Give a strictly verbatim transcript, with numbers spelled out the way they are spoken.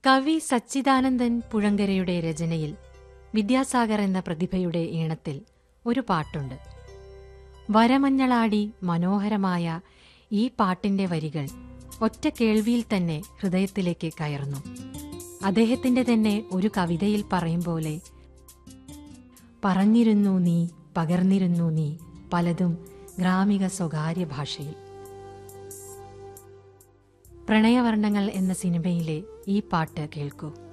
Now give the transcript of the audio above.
കവി സച്ചിദാനന്ദൻ പുഴങ്കരയുടെ രചനയിൽ വിദ്യാസാഗർ എന്ന പ്രതിഭയുടെ ഈണത്തിൽ ഒരു പാട്ടുണ്ട്. വരമഞ്ഞളാടി മനോഹരമായ ഈ പാട്ടിന്റെ വരികൾ ഒറ്റ കേൾവിയിൽ തന്നെ ഹൃദയത്തിലേക്ക് കയറുന്നു. അദ്ദേഹത്തിന്റെ തന്നെ ഒരു കവിതയിൽ പറയും പോലെ, പറഞ്ഞിരുന്നു നീ, പകർന്നിരുന്നു നീ പലതും ഗ്രാമിക സ്വകാര്യ ഭാഷയിൽ. പ്രണയവർണ്ണങ്ങൾ എന്ന സിനിമയിലെ ഈ പാട്ട് കേൾക്കൂ.